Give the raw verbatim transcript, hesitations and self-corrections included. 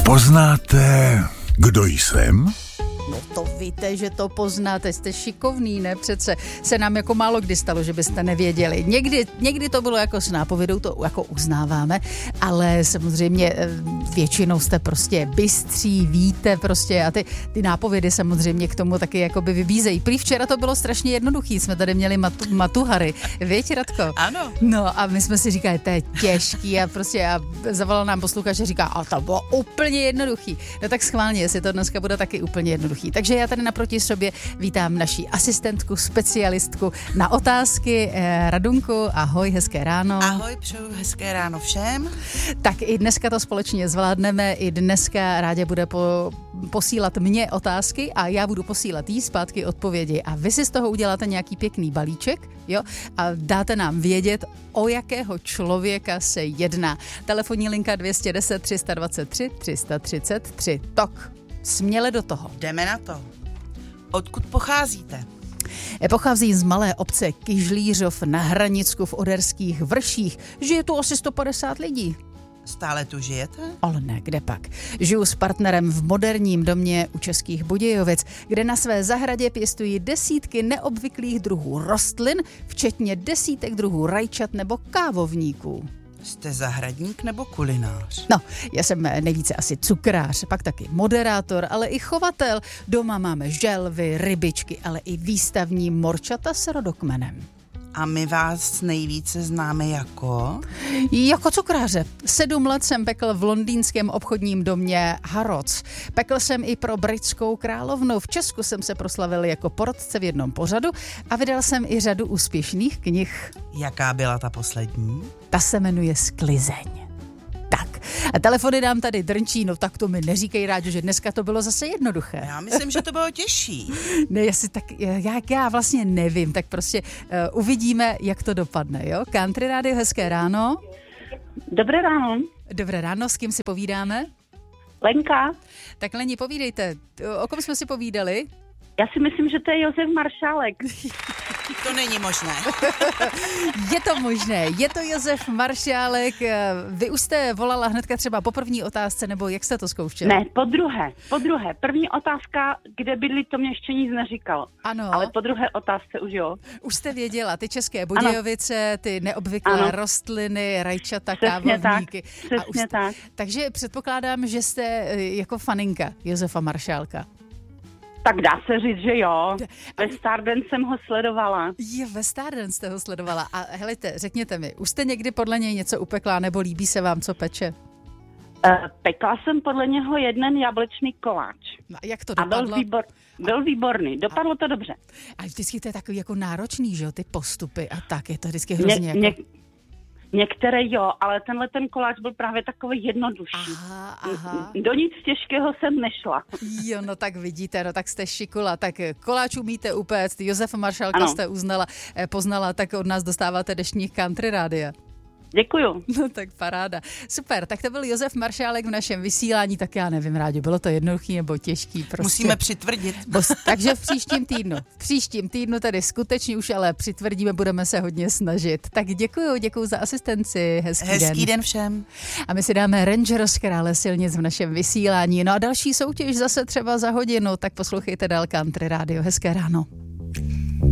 Poznáte, kdo jsem? No to víte, že to poznáte, jste šikovný, ne? Přece se nám jako málo kdy stalo, že byste nevěděli. Někdy, někdy to bylo jako s nápovědou, to jako uznáváme, ale samozřejmě většinou jste prostě bystří, víte prostě a ty, ty nápovědy samozřejmě k tomu taky jakoby vybízejí. Prý včera to bylo strašně jednoduchý, jsme tady měli matu, matuhary, víš, Radko? Ano. No a my jsme si říkali, to je těžký a prostě a zavolal nám posluchač a říká, a to bylo úplně jednoduchý. No tak schválně, jestli to dneska bude taky úplně jednoduchý. Takže já tady naproti sobě vítám naší asistentku, specialistku na otázky, eh, Radunku. Ahoj, hezké ráno. Ahoj, přeju hezké ráno všem. Tak i dneska to společně zvládneme, i dneska Rádě bude po, posílat mě otázky a já budu posílat jí zpátky odpovědi a vy si z toho uděláte nějaký pěkný balíček, jo, a dáte nám vědět, o jakého člověka se jedná. Telefonní linka dvě stě deset, tři sta dvacet tři, tři sta třicet tři. Tok. Směle do toho. Jdeme na to. Odkud pocházíte? Pochází z malé obce Kyžlířov na Hranicku v Oderských vrších. Žije tu asi sto padesát lidí. Stále tu žijete? Ale ne, kde pak. Žiju s partnerem v moderním domě u Českých Budějovic, kde na své zahradě pěstují desítky neobvyklých druhů rostlin, včetně desítek druhů rajčat nebo kávovníků. Jste zahradník nebo kulinář? No, já jsem nejvíce asi cukrář, pak taky moderátor, ale i chovatel. Doma máme želvy, rybičky, ale i výstavní morčata s rodokmenem. A my vás nejvíce známe jako? Jako cukráře. Sedm let jsem pekl v londýnském obchodním domě Harrods. Pekl jsem i pro britskou královnu. V Česku jsem se proslavil jako porodce v jednom pořadu a vydal jsem i řadu úspěšných knih. Jaká byla ta poslední? Ta se jmenuje Sklizeň. Tak. A telefony nám tady drnčí, no tak to mi neříkej, Ráďo, že dneska to bylo zase jednoduché. Já myslím, že to bylo těžší. Ne, já si tak, jak já vlastně nevím, tak prostě uh, uvidíme, jak to dopadne, jo? Country Radio, hezké ráno. Dobré ráno. Dobré ráno, s kým si povídáme? Lenka. Tak Leni, povídejte, o kom jsme si povídali? Já si myslím, že to je Josef Maršálek. To není možné. Je to možné, je to Josef Maršálek. Vy už jste volala hnedka třeba po první otázce, nebo jak jste to zkoušeli? Ne, po druhé, po druhé. První otázka, kde bydlí, to mě ještě nic neříkal. Ano. Ale po druhé otázce už jo. Už jste věděla, ty České Budějovice, ty neobvyklé ano. rostliny, rajčata, přesně kávovníky. Tak, přesně jste, tak. Takže předpokládám, že jste jako faninka Josefa Maršálka. Tak dá se říct, že jo. Ve Stardance jsem ho sledovala. Je, ve Stardance jste ho sledovala. A helejte, řekněte mi, už jste někdy podle něj něco upekla, nebo líbí se vám, co peče? Uh, pekla jsem podle něho jeden jablečný koláč. No, jak to dopadlo? A byl, výbor, byl výborný. Dopadlo to dobře. A vždycky to je takový jako náročný, že jo, ty postupy a tak. Je to vždycky hrozně Ně, jako... ně, Některé jo, ale tenhle ten koláč byl právě takový jednodušší. Aha, aha. Do nic těžkého jsem nešla. Jo, no tak vidíte, no tak jste šikula. Tak koláč umíte upéct, Josefa Maršálka ano. jste uznala, poznala, tak od nás dostáváte deštních Country Rádia. Děkuju. No tak paráda. Super, tak to byl Josef Maršálek v našem vysílání, tak já nevím, Ráďo, bylo to jednoduchý nebo těžký? Prostě. Musíme přitvrdit. Bo, takže v příštím týdnu, v příštím týdnu tady skutečně už ale přitvrdíme, budeme se hodně snažit. Tak děkuju, děkuju za asistenci, hezký, hezký den. den. den všem. A my si dáme Ranger z Krále silnic v našem vysílání. No a další soutěž zase třeba za hodinu, tak poslouchejte dál Country Radio. Hezké ráno.